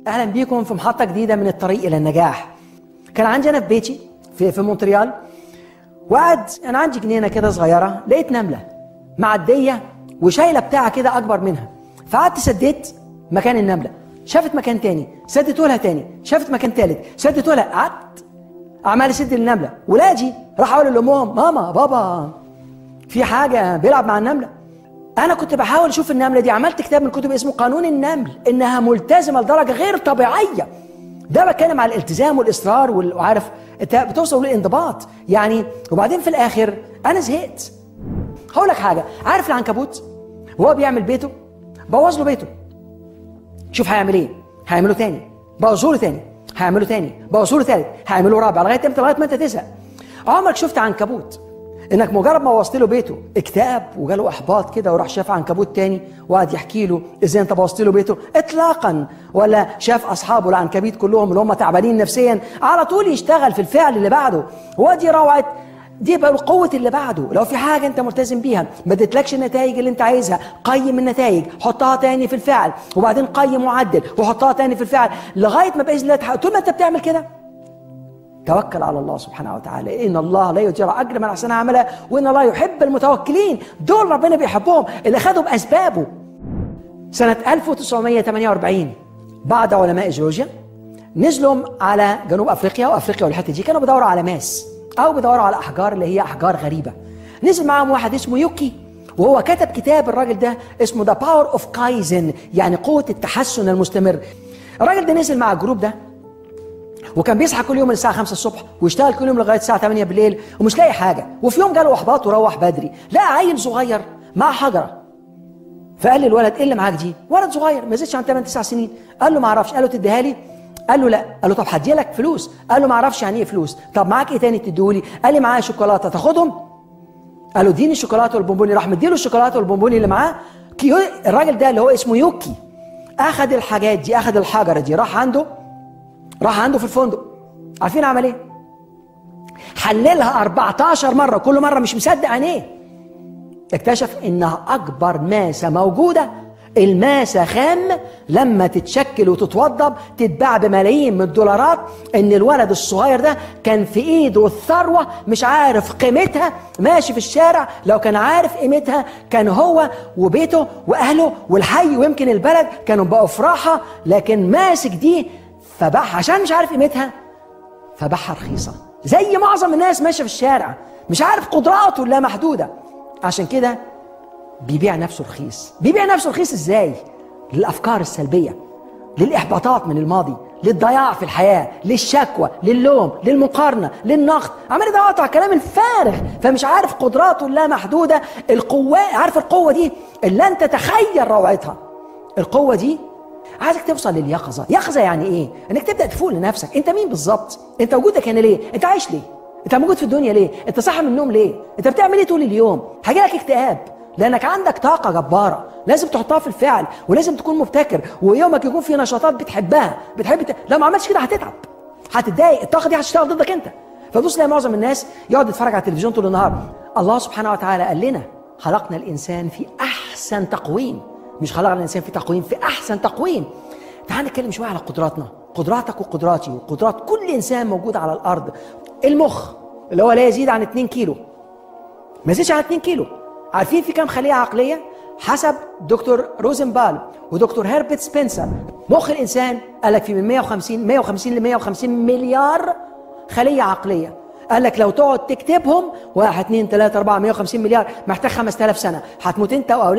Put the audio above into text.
اهلا بيكم في محطه جديده من الطريق الى النجاح. كان عندي انا في بيتي في مونتريال، وقعد انا عندي جنينه كده صغيره، لقيت نمله معديه وشايله بتاعه كده اكبر منها، فقعدت سديت مكان النمله، شافت مكان تاني سدته لها تاني، شافت مكان تالت سدته لها، قعدت عمال اسد النمله. ولادي راح اقول لامهم ماما بابا في حاجه بيلعب مع النمله. انا كنت بحاول اشوف النمله دي، عملت كتاب من كتب اسمه قانون النمل، انها ملتزمه لدرجه غير طبيعيه. ده بتكلم على الالتزام والاصرار وعارف انت بتوصل للانضباط يعني. وبعدين في الاخر انا زهقت. هقول لك حاجه، عارف العنكبوت وهو بيعمل بيته بوظ له بيته، شوف هيعمل ايه؟ هيعمله تاني، بوظه له تاني، هيعمله تاني، بوظه له تالت، هيعمله رابع، لغايه امتى؟ لغايه ما انت تزهق. عمرك شفت عنكبوت انك مجرد ما وصلت له بيته اكتئاب وجاله احباط كده وراح شاف عنكبوت تاني وقعد يحكي له ازاي انت بوظت له بيته؟ اطلاقا. ولا شاف اصحابه العنكبيت كلهم اللي هم تعبانين نفسيا على طول يشتغل في الفعل اللي بعده، ودي روعه، دي بقى قوه اللي بعده. لو في حاجه انت ملتزم بيها ما ادتلكش النتائج اللي انت عايزها، قيم النتائج، حطها تاني في الفعل، وبعدين قيم وعدل وحطها تاني في الفعل لغايه ما باذن الله تحقق. طول ما انت بتعمل كده توكل على الله سبحانه وتعالى، إن الله لا يضيع أجر من أحسن عملا وإن الله يحب المتوكلين. دول ربنا بيحبهم اللي خدوا بأسبابه. سنة 1948 بعض علماء جيولوجيا نزلوا على جنوب أفريقيا، وأفريقيا والحتة دي كانوا بيدوروا على ماس أو بيدوروا على أحجار اللي هي أحجار غريبة. نزل معاهم واحد اسمه يوكي، وهو كتب كتاب، الراجل ده اسمه The Power of Kaizen، يعني قوة التحسن المستمر. الراجل ده نزل مع الجروب ده وكان بيصحى كل يوم الساعة 5 الصبح ويشتغل كل يوم لغاية الساعة 8 بالليل ومش لاقي حاجة. وفي يوم جاله إحباط وروح بدري، لقى عيل صغير مع حجرة، فقال للولد ايه اللي معاك دي؟ ولد صغير ما يزيدش عن 8 9 سنين. قال له ما اعرفش. قال له تديها لي؟ قال له لا. قال له طب هدي لك فلوس. قال له ما اعرفش يعني ايه فلوس. طب معاك ايه تاني تديهولي؟ قال لي معايا شوكولاته، تاخدهم؟ قال له اديني الشوكولاته والبونبوني. راح مديله الشوكولاته والبونبوني اللي معاه. الراجل ده اللي هو اسمه يوكي اخذ الحاجات دي، اخذ الحجره دي، راح عنده في الفندق. عارفين عمل ايه؟ حللها 14 مره، كل مره مش مصدق عينيه. اكتشف انها اكبر ماسه موجوده. الماسه خام لما تتشكل وتتوضب تتباع بملايين من الدولارات. ان الولد الصغير ده كان في ايده الثروه مش عارف قيمتها، ماشي في الشارع لو كان عارف قيمتها كان هو وبيته واهله والحي ويمكن البلد كانوا بقوا في راحه، لكن ماسك دي فباعها عشان مش عارف قيمتها، فباعها رخيصه. زي معظم الناس ماشيه في الشارع مش عارف قدراته اللا محدوده، عشان كده بيبيع نفسه رخيص. بيبيع نفسه رخيص ازاي؟ للافكار السلبيه، للاحباطات من الماضي، للضياع في الحياه، للشكوى، للوم، للمقارنه، للنقد، عمال يدور على الكلام الفارغ، فمش عارف قدراته اللا محدوده. القوه، عارف القوه دي اللي انت تخيل روعتها. القوه دي عايزك توصل لليقظه. يقظه يعني ايه؟ انك تبدا تفوق لنفسك. انت مين بالظبط؟ انت وجودك هنا ليه؟ انت عايش ليه؟ انت موجود في الدنيا ليه؟ انت صاحي من النوم ليه؟ انت بتعمل ايه طول اليوم؟ هيجيلك اكتئاب لانك عندك طاقه جباره لازم تحطها في الفعل، ولازم تكون مبتكر، ويومك يكون فيه نشاطات بتحبها، لو ما عملتش كده هتتعب، هتتضايق، الطاقه دي هتشتغل ضدك انت. فبص تلاقي معظم الناس يقعد يتفرج على التلفزيون طول النهار. الله سبحانه وتعالى قال لنا خلقنا الانسان في احسن تقويم، مش خلقنا الانسان في تقويم، في احسن تقويم. تعال نتكلم شويه على قدراتنا، قدراتك وقدراتي وقدرات كل انسان موجود على الارض. المخ اللي هو لا يزيد عن 2 كيلو، ما يزيدش عن 2 كيلو. عارفين في كام خليه عقليه؟ حسب دكتور روزنبال ودكتور هيربرت سبنسر، مخ الانسان قال لك في من 150 ل 150 مليار خليه عقليه. قال لك لو تقعد تكتبهم 1 2 3 4 150 مليار محتاج 5000 سنه، هتموت انت واولادك